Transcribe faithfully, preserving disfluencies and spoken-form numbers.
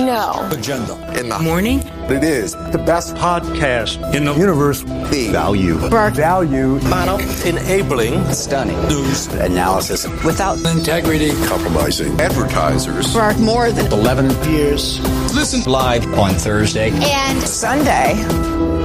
No. Agenda. In the morning. It is the best Podcast in the universe. The value. Value. Model. Enabling. Stunning. News. Analysis. Without integrity. Compromising. Advertisers. For more than eleven years. Listen live on Thursday And Sunday.